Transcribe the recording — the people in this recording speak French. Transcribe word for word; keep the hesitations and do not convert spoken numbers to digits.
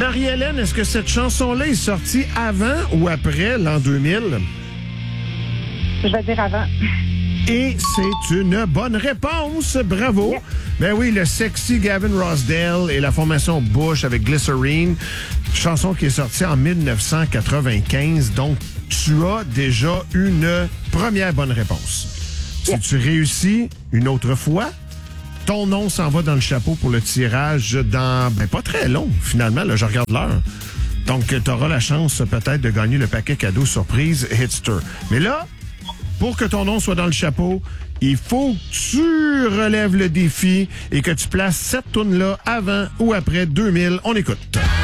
Marie-Hélène, est-ce que cette chanson-là est sortie avant ou après l'an deux mille? Je vais dire avant. Et c'est une bonne réponse. Bravo. Yeah. Ben oui, le sexy Gavin Rossdale et la formation Bush avec Glycerine, chanson qui est sortie en dix-neuf cent quatre-vingt-quinze. Donc, tu as déjà une première bonne réponse. Yeah. Si tu réussis une autre fois, ton nom s'en va dans le chapeau pour le tirage dans, ben pas très long, finalement. Là, je regarde l'heure. Donc, tu auras la chance peut-être de gagner le paquet cadeau surprise Hitster. Mais là, pour que ton nom soit dans le chapeau, il faut que tu relèves le défi et que tu places cette toune-là avant ou après deux mille. On écoute.